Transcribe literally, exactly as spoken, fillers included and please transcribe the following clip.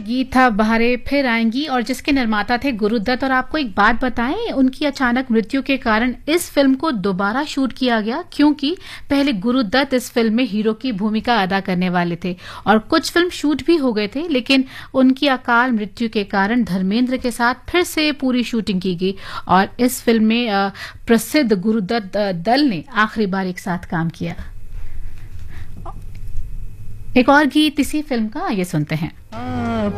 गीत था बहारें फिर आएंगी और जिसके निर्माता थे गुरुदत्त। और आपको एक बात बताएं, उनकी अचानक मृत्यु के कारण इस फिल्म को दोबारा शूट किया गया, क्योंकि पहले गुरुदत्त इस फिल्म में हीरो की भूमिका अदा करने वाले थे और कुछ फिल्म शूट भी हो गए थे, लेकिन उनकी अकाल मृत्यु के कारण धर्मेंद्र के साथ फिर से पूरी शूटिंग की गई और इस फिल्म में प्रसिद्ध गुरुदत्त दल ने आखिरी बार एक साथ काम किया। एक और गीत इसी फिल्म का, ये सुनते हैं।